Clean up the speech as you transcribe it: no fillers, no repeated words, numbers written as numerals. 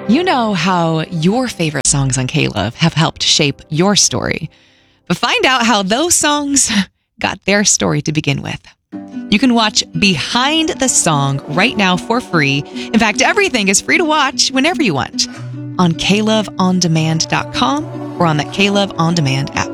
You know how your favorite songs on K-Love have helped shape your story. But find out how those songs got their story to begin with. You can watch Behind the Song right now for free. In fact, everything is free to watch whenever you want on KLoveOnDemand.com or on the KLove On Demand app.